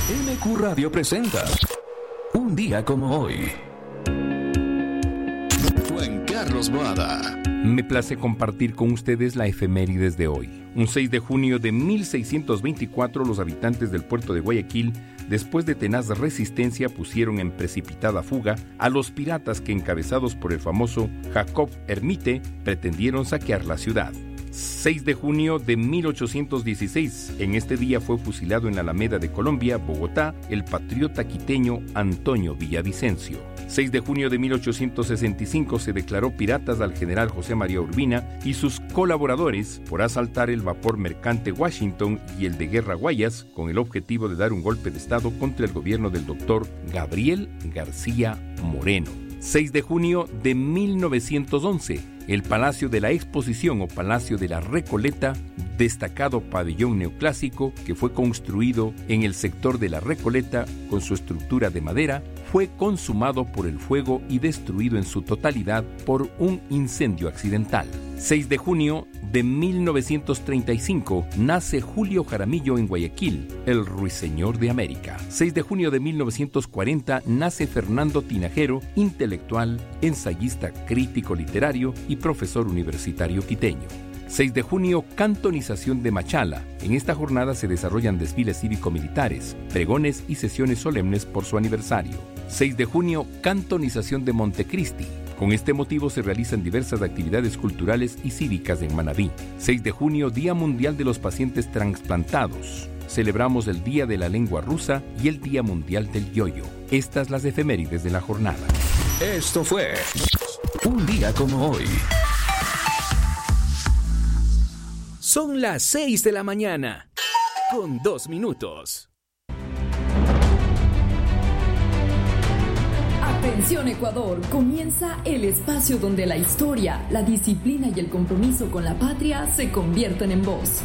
MQ Radio presenta Un día como hoy. Juan Carlos Boada. Me place compartir con ustedes la efemérides de hoy. Un 6 de junio de 1624, los habitantes del puerto de Guayaquil, después de tenaz resistencia, pusieron en precipitada fuga a los piratas que, encabezados por el famoso Jacob Hermite, pretendieron saquear la ciudad. 6 de junio de 1816. En este día fue fusilado en la Alameda de Colombia, Bogotá, el patriota quiteño Antonio Villavicencio. 6 de junio de 1865 se declaró piratas al general José María Urbina y sus colaboradores por asaltar el vapor mercante Washington y el de guerra Guayas con el objetivo de dar un golpe de estado contra el gobierno del doctor Gabriel García Moreno. 6 de junio de 1911, el Palacio de la Exposición o Palacio de la Recoleta, destacado pabellón neoclásico que fue construido en el sector de la Recoleta con su estructura de madera, fue consumado por el fuego y destruido en su totalidad por un incendio accidental. 6 de junio de 1935 nace Julio Jaramillo en Guayaquil, el ruiseñor de América. 6 de junio de 1940 nace Fernando Tinajero, intelectual, ensayista crítico literario y profesor universitario quiteño. 6 de junio, cantonización de Machala. En esta jornada se desarrollan desfiles cívico-militares, pregones y sesiones solemnes por su aniversario. 6 de junio, cantonización de Montecristi. Con este motivo se realizan diversas actividades culturales y cívicas en Manabí. 6 de junio, Día Mundial de los Pacientes Transplantados. Celebramos el Día de la Lengua Rusa y el Día Mundial del Yoyo. Estas las efemérides de la jornada. Esto fue Un día como hoy. Son las 6 de la mañana, con 2 minutos. Atención Ecuador, comienza el espacio donde la historia, la disciplina y el compromiso con la patria se convierten en voz.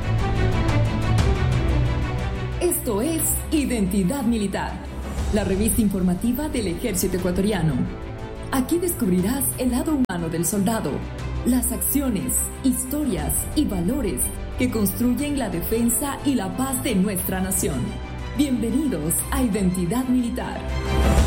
Esto es Identidad Militar, la revista informativa del Ejército Ecuatoriano. Aquí descubrirás el lado humano del soldado, las acciones, historias y valores que construyen la defensa y la paz de nuestra nación. Bienvenidos a Identidad Militar.